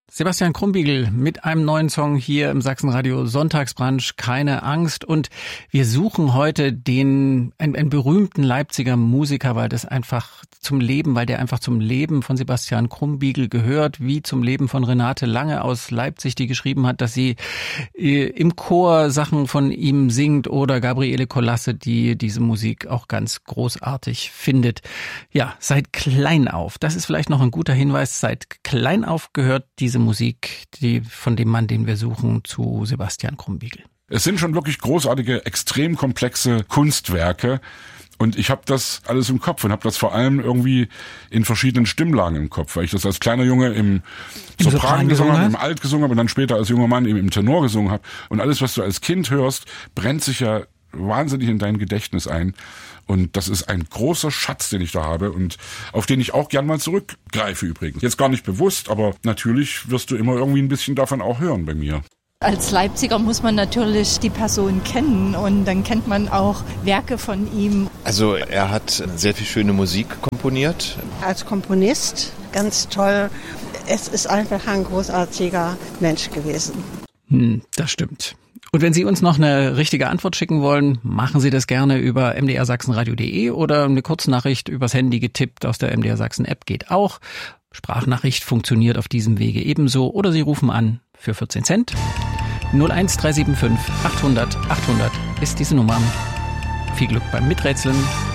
Sebastian Krumbiegel mit einem neuen Song hier im Sachsenradio Sonntagsbrunch, keine Angst. Und wir suchen heute einen berühmten Leipziger Musiker, weil der einfach zum Leben von Sebastian Krumbiegel gehört, wie zum Leben von Renate Lange aus Leipzig, die geschrieben hat, dass sie im Chor Sachen von ihm singt, oder Gabriele Kolasse, die diese Musik auch ganz großartig findet. Ja, seit klein auf, das ist vielleicht noch ein guter Hinweis, seit klein auf gehört diese Musik, von dem Mann, den wir suchen, zu Sebastian Krumbiegel. Es sind schon wirklich großartige, extrem komplexe Kunstwerke. Und ich habe das alles im Kopf und habe das vor allem irgendwie in verschiedenen Stimmlagen im Kopf, weil ich das als kleiner Junge im Sopran gesungen habe, im Alt gesungen habe und dann später als junger Mann eben im Tenor gesungen habe. Und alles, was du als Kind hörst, brennt sich ja wahnsinnig in dein Gedächtnis ein. Und das ist ein großer Schatz, den ich da habe und auf den ich auch gern mal zurückgreife übrigens. Jetzt gar nicht bewusst, aber natürlich wirst du immer irgendwie ein bisschen davon auch hören bei mir. Als Leipziger muss man natürlich die Person kennen und dann kennt man auch Werke von ihm. Also er hat sehr viel schöne Musik komponiert. Als Komponist ganz toll. Es ist einfach ein großartiger Mensch gewesen. Das stimmt. Und wenn Sie uns noch eine richtige Antwort schicken wollen, machen Sie das gerne über mdrsachsenradio.de oder eine Kurznachricht übers Handy getippt aus der MDR Sachsen App geht auch. Sprachnachricht funktioniert auf diesem Wege ebenso, oder Sie rufen an für 14 Cent. 01375 800 800 ist diese Nummer. Viel Glück beim Miträtseln.